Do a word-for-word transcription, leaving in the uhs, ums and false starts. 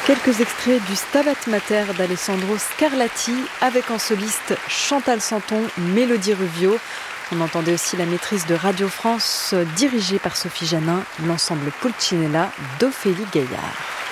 Quelques extraits du Stabat Mater d'Alessandro Scarlatti avec en soliste Chantal Santon, Mélodie Ruvio. On entendait aussi la maîtrise de Radio France dirigée par Sophie Janin, l'ensemble Pulcinella d'Ophélie Gaillard.